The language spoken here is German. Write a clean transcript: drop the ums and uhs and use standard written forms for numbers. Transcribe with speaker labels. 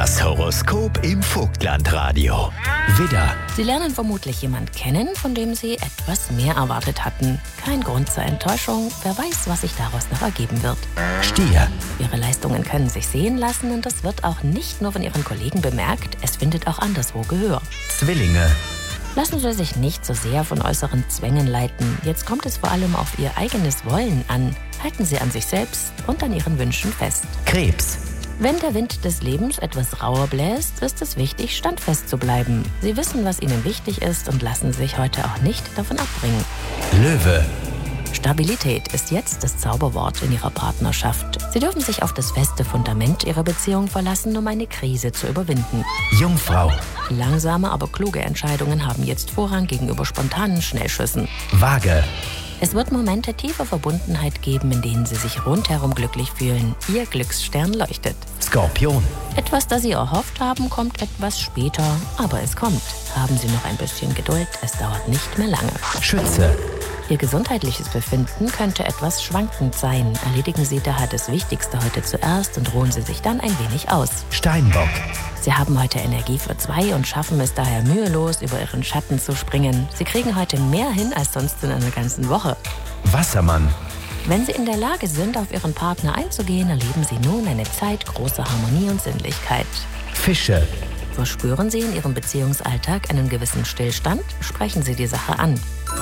Speaker 1: Das Horoskop im Vogtlandradio. Widder,
Speaker 2: Sie lernen vermutlich jemanden kennen, von dem Sie etwas mehr erwartet hatten. Kein Grund zur Enttäuschung, wer weiß, was sich daraus noch ergeben wird.
Speaker 1: Stier,
Speaker 2: Ihre Leistungen können sich sehen lassen und das wird auch nicht nur von Ihren Kollegen bemerkt, es findet auch anderswo Gehör.
Speaker 1: Zwillinge,
Speaker 2: Lassen Sie sich nicht so sehr von äußeren Zwängen leiten. Jetzt kommt es vor allem auf Ihr eigenes Wollen an. Halten Sie an sich selbst und an Ihren Wünschen fest.
Speaker 1: Krebs,
Speaker 2: Wenn der Wind des Lebens etwas rauer bläst, ist es wichtig, standfest zu bleiben. Sie wissen, was Ihnen wichtig ist und lassen sich heute auch nicht davon abbringen.
Speaker 1: Löwe,
Speaker 2: Stabilität ist jetzt das Zauberwort in Ihrer Partnerschaft. Sie dürfen sich auf das feste Fundament Ihrer Beziehung verlassen, um eine Krise zu überwinden.
Speaker 1: Jungfrau,
Speaker 2: Langsame, aber kluge Entscheidungen haben jetzt Vorrang gegenüber spontanen Schnellschüssen.
Speaker 1: Waage,
Speaker 2: Es wird Momente tiefer Verbundenheit geben, in denen Sie sich rundherum glücklich fühlen. Ihr Glücksstern leuchtet.
Speaker 1: Skorpion,
Speaker 2: Etwas, das Sie erhofft haben, kommt etwas später, aber es kommt. Haben Sie noch ein bisschen Geduld, es dauert nicht mehr lange.
Speaker 1: Schütze,
Speaker 2: Ihr gesundheitliches Befinden könnte etwas schwankend sein. Erledigen Sie daher das Wichtigste heute zuerst und ruhen Sie sich dann ein wenig aus.
Speaker 1: Steinbock,
Speaker 2: Sie haben heute Energie für zwei und schaffen es daher mühelos, über Ihren Schatten zu springen. Sie kriegen heute mehr hin als sonst in einer ganzen Woche.
Speaker 1: Wassermann,
Speaker 2: Wenn Sie in der Lage sind, auf Ihren Partner einzugehen, erleben Sie nun eine Zeit großer Harmonie und Sinnlichkeit.
Speaker 1: Fische,
Speaker 2: Verspüren Sie in Ihrem Beziehungsalltag einen gewissen Stillstand? Sprechen Sie die Sache an.